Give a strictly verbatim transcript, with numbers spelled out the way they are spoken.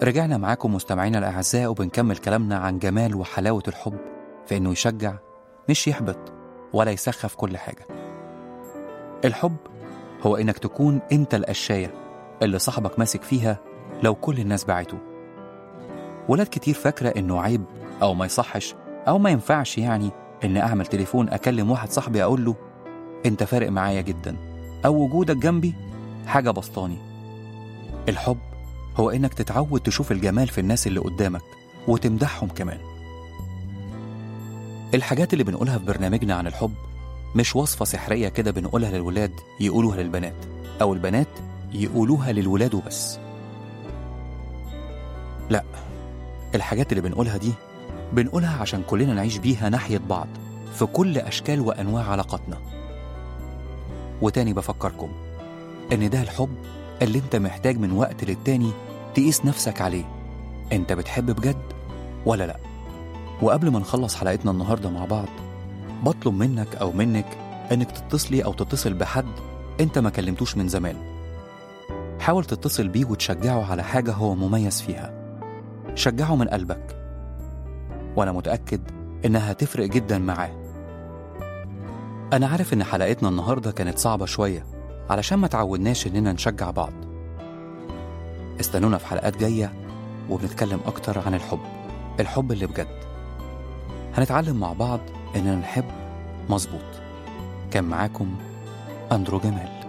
رجعنا معاكم مستمعينا الأعزاء وبنكمل كلامنا عن جمال وحلاوة الحب في إنه يشجع مش يحبط ولا يسخف كل حاجة. الحب هو إنك تكون أنت القشاية اللي صاحبك ماسك فيها لو كل الناس باعته. ولاد كتير فاكرة إنه عيب أو ما يصحش أو ما ينفعش يعني إن أعمل تليفون أكلم واحد صاحبي أقول له أنت فارق معايا جدا، أو وجودك جنبي حاجة بسطاني. الحب هو إنك تتعود تشوف الجمال في الناس اللي قدامك وتمدحهم كمان. الحاجات اللي بنقولها في برنامجنا عن الحب مش وصفة سحرية كده بنقولها للولاد يقولوها للبنات، أو البنات يقولوها للولاد وبس. لا، الحاجات اللي بنقولها دي بنقولها عشان كلنا نعيش بيها ناحية بعض في كل أشكال وأنواع علاقاتنا. وتاني بفكركم إن ده الحب اللي انت محتاج من وقت للتاني تقيس نفسك عليه، انت بتحب بجد ولا لا؟ وقبل ما نخلص حلقتنا النهاردة مع بعض، بطلب منك أو منك انك تتصلي أو تتصل بحد انت ما كلمتوش من زمان. حاول تتصل بيه وتشجعه على حاجة هو مميز فيها، شجعه من قلبك، وأنا متأكد إنها هتفرق جدا معاه. أنا عارف إن حلقتنا النهاردة كانت صعبة شوية علشان ما تعودناش إننا نشجع بعض. استنونا في حلقات جاية وبنتكلم أكتر عن الحب، الحب اللي بجد. هنتعلم مع بعض إننا نحب مظبوط. كان معاكم أندرو جمال.